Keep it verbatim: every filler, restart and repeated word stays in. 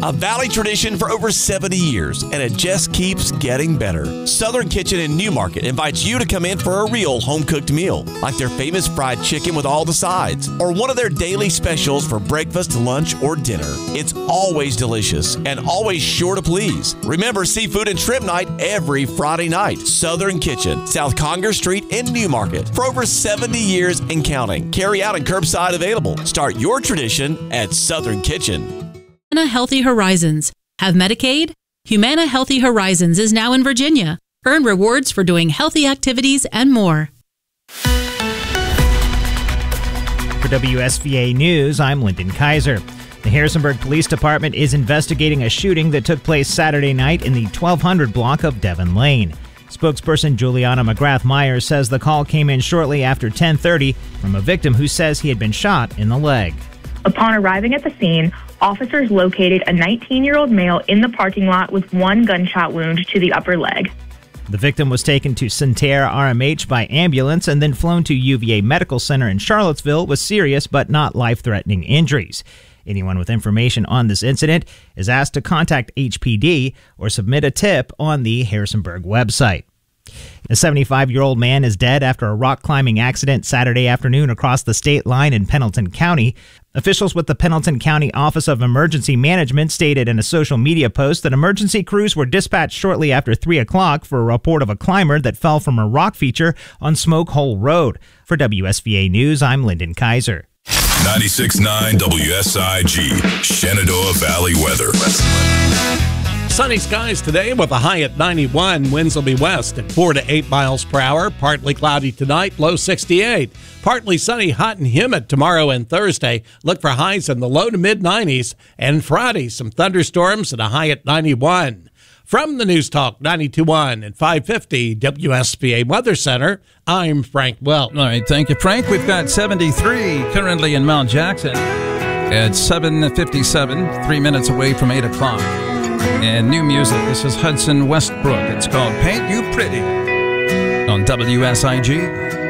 A Valley tradition for over seventy years, and it just keeps getting better. Southern Kitchen in Newmarket invites you to come in for a real home-cooked meal, like their famous fried chicken with all the sides, or one of their daily specials for breakfast, lunch, or dinner. It's always delicious and always sure to please. Remember seafood and shrimp night every Friday night. Southern Kitchen, South Conger Street in Newmarket. For over seventy years and counting. Carry out and curbside available. Start your tradition at Southern Kitchen. Humana Healthy Horizons. Have Medicaid? Humana Healthy Horizons is now in Virginia. Earn rewards for doing healthy activities and more. For W S V A News, I'm Lyndon Kaiser. The Harrisonburg Police Department is investigating a shooting that took place Saturday night in the twelve hundred block of Devon Lane. Spokesperson Juliana McGrath-Myers says the call came in shortly after ten thirty from a victim who says he had been shot in the leg. Upon arriving at the scene, officers located a nineteen-year-old male in the parking lot with one gunshot wound to the upper leg. The victim was taken to Santerre R M H by ambulance and then flown to U V A Medical Center in Charlottesville with serious but not life-threatening injuries. Anyone with information on this incident is asked to contact H P D or submit a tip on the Harrisonburg website. A seventy-five-year-old man is dead after a rock-climbing accident Saturday afternoon across the state line in Pendleton County. Officials with the Pendleton County Office of Emergency Management stated in a social media post that emergency crews were dispatched shortly after three o'clock for a report of a climber that fell from a rock feature on Smoke Hole Road. For W S V A News, I'm Lyndon Kaiser. ninety-six point nine W S I G, Shenandoah Valley weather. Sunny skies today with a high at ninety-one. Winds will be west at four to eight miles per hour. Partly cloudy tonight, low sixty-eight. Partly sunny, hot and humid tomorrow and Thursday. Look for highs in the low to mid nineties. And Friday, some thunderstorms and a high at ninety-one. From the News Talk ninety-two point one and five fifty W S V A Weather Center, I'm Frank Welch. All right, thank you, Frank. We've got seventy-three currently in Mount Jackson at seven fifty-seven, three minutes away from eight o'clock. And new music, this is Hudson Westbrook. It's called Paint You Pretty on W S I G.